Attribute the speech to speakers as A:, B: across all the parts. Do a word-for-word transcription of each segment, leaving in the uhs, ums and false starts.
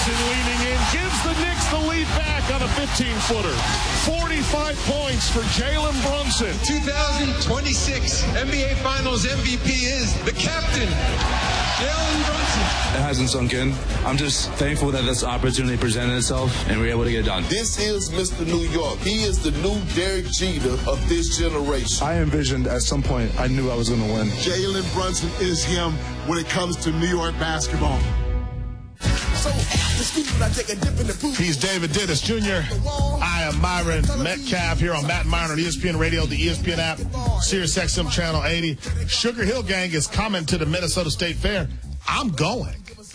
A: Brunson leaning in, gives the Knicks the lead back on a fifteen-footer. forty-five points for Jalen Brunson.
B: twenty twenty-six N B A Finals M V P is the captain, Jalen Brunson.
C: It hasn't sunk in. I'm just thankful that this opportunity presented itself and we were able to get it done.
D: This is Mister New York. He is the new Derek Jeter of this generation.
E: I envisioned at some point I knew I was going to win.
F: Jalen Brunson is him when it comes to New York basketball.
A: He's David Dennis Junior I am Myron Metcalf here on Matt and Myron on E S P N Radio, the E S P N app, Sirius X M Channel eighty. Sugar Hill Gang is coming to the Minnesota State Fair. I'm going.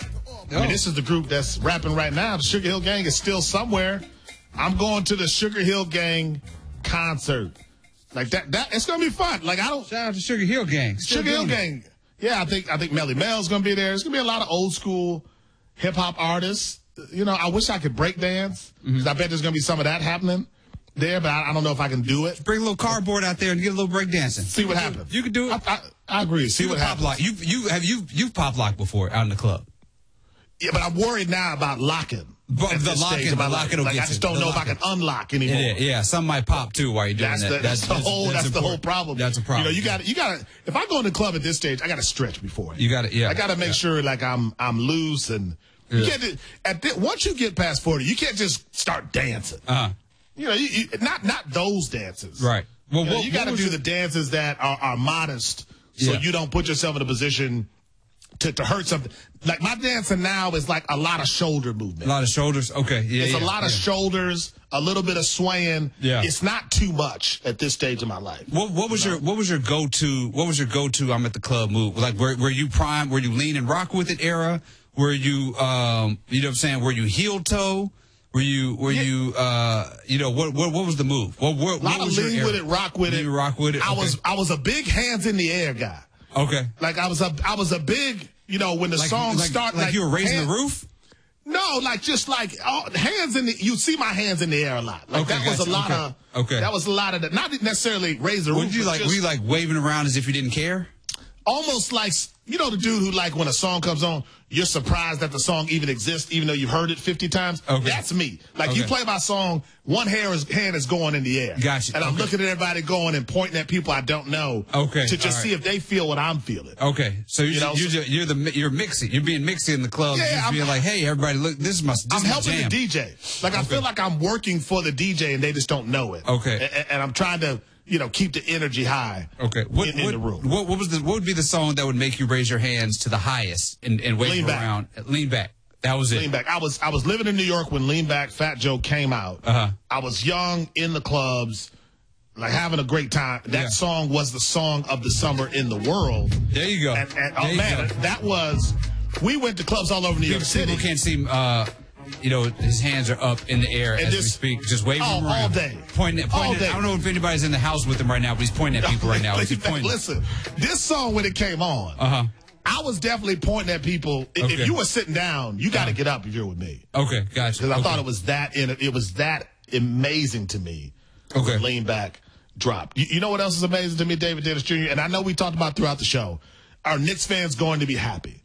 A: I mean, this is the group that's rapping right now. The Sugar Hill Gang is still somewhere. I'm going to the Sugar Hill Gang concert. Like that, that it's gonna be fun. Like I don't.
G: Shout out to Sugar Hill Gang. Still
A: Sugar Hill
G: doing it.
A: Gang. Yeah, I think I think Melly Mel's gonna be there. There's gonna be a lot of old school hip hop artists. You know, I wish I could break dance because mm-hmm. I bet there's gonna be some of that happening there, but I, I don't know if I can do it.
G: Bring a little cardboard out there and get a little break dancing.
A: See what happens.
G: You can do it.
A: I, I, I agree. See
G: you
A: what
G: pop
A: happens.
G: Lock. You you have you you've pop locked before out in the club.
A: Yeah, but I'm worried now about locking.
G: But the locking, the locking will
A: like,
G: get
A: I just
G: you.
A: don't
G: The
A: know
G: locking.
A: if I can unlock anymore.
G: Yeah, yeah, some might pop too while you're doing
A: that's
G: that.
A: The, that's, that's the whole. That's, that's the whole problem.
G: That's a problem.
A: You know, you got you got to. If I go in the club at this stage, I got to stretch before.
G: You got to. Yeah.
A: I got to make
G: yeah.
A: sure like I'm I'm loose and you
G: yeah.
A: can't. At the, once you get past forty, you can't just start dancing.
G: Uh huh.
A: You know, you, you, not not those dances.
G: Right.
A: Well, you, know,
G: what,
A: you got to do
G: your...
A: the dances that are, are modest, so
G: yeah.
A: you don't put yourself in a position to, to hurt something. Like my dancing now is like a lot of shoulder movement.
G: A lot of shoulders. Okay. Yeah.
A: It's
G: yeah,
A: a lot
G: yeah.
A: of shoulders, a little bit of swaying.
G: Yeah.
A: It's not too much at this stage of my life.
G: What, what was
A: you know?
G: your What was your go to? What was your go to? I'm at the club move. Like, were were you prime? Were you lean and rock with it era? Were you um? You know what I'm saying? Were you heel toe? Were you, were yeah. you, uh, you know, what, what, what was the move? What, what,
A: a lot
G: what
A: of
G: was
A: lean with it, rock with
G: lean
A: it.
G: rock with it.
A: I
G: okay.
A: was, I was a big hands in the air guy.
G: Okay.
A: Like I was a, I was a big, you know, when the
G: like,
A: song
G: like,
A: start,
G: like, like you were raising
A: hand,
G: the roof?
A: No, like just like oh, hands in the, you see my hands in the air a lot. Like
G: okay,
A: that was
G: gotcha.
A: a lot
G: okay.
A: of,
G: okay.
A: that was a lot of that. Not necessarily raise the roof.
G: Would you like,
A: just,
G: were you like waving around as if you didn't care?
A: Almost like, you know, the dude who like when a song comes on, you're surprised that the song even exists, even though you've heard it fifty times.
G: Okay.
A: That's me. Like
G: okay.
A: you play my song, one hair is, hand is going in the air.
G: Gotcha.
A: And I'm
G: okay.
A: looking at everybody going and pointing at people I don't know.
G: Okay.
A: To just
G: right.
A: see if they feel what I'm feeling.
G: Okay. So you're,
A: you know,
G: you're,
A: so,
G: you're the you're mixing. You're being mixy in the club.
A: Yeah,
G: just
A: I'm,
G: being like, hey, everybody, look, this is my. This
A: I'm
G: is my
A: helping
G: jam.
A: the D J. Like okay. I feel like I'm working for the D J and they just don't know it.
G: Okay.
A: And, and I'm trying to, you know, keep the energy high.
G: Okay. What,
A: in, in
G: what,
A: the room.
G: What, what was the what would be the song that would make you raise your hands to the highest and, and wave
A: Lean
G: around?
A: Back.
G: Lean back. That was it.
A: Lean Back. I was I was living in New York when Lean Back, Fat Joe came out.
G: Uh-huh.
A: I was young in the clubs, like having a great time. That
G: yeah.
A: song was the song of the summer in the world.
G: There you go.
A: And, and,
G: there
A: oh man,
G: go.
A: that was. We went to clubs all over New
G: people,
A: York City.
G: People can't see. Uh, you know, his hands are up in the air
A: and
G: as
A: just,
G: we speak, just waving
A: all,
G: around.
A: all day.
G: Pointing, pointing
A: all day.
G: I don't know if anybody's in the house with him right now, but he's pointing at people right now. He's pointing.
A: Listen, this song when it came on,
G: uh-huh.
A: I was definitely pointing at people. Okay. If you were sitting down, you got to uh-huh. get up if you're with me.
G: Okay, gotcha.
A: Because I
G: okay.
A: thought it was that in, it was that amazing to me.
G: Okay.
A: When Lean Back dropped. You, you know what else is amazing to me, David Dennis Junior? And I know we talked about throughout the show. Are Knicks fans going to be happy?